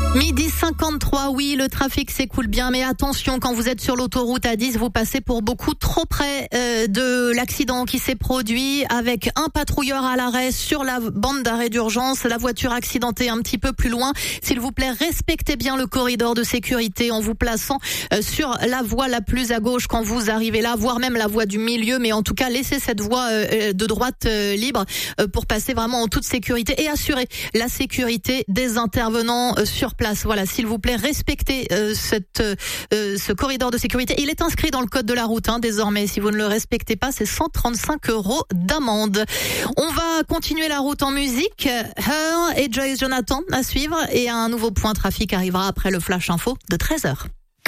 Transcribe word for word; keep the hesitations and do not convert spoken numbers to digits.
Midi cinquante-trois, oui, le trafic s'écoule bien, mais attention, quand vous êtes sur l'autoroute A dix, vous passez pour beaucoup trop près euh, de l'accident qui s'est produit avec un patrouilleur à l'arrêt sur la bande d'arrêt d'urgence, la voiture accidentée un petit peu plus loin. S'il vous plaît, respectez bien le corridor de sécurité en vous plaçant euh, sur la voie la plus à gauche quand vous arrivez là, voire même la voie du milieu, mais en tout cas, laissez cette voie euh, de droite euh, libre euh, pour passer vraiment en toute sécurité et assurer la sécurité des intervenants euh, sur place. Voilà, s'il vous plaît, respectez euh, cette, euh, ce corridor de sécurité. Il est inscrit dans le code de la route, hein, désormais. Si vous ne le respectez pas, c'est cent trente-cinq euros d'amende. On va continuer la route en musique. Her et Joyce Jonathan à suivre. Et un nouveau point trafic arrivera après le flash info de treize heures.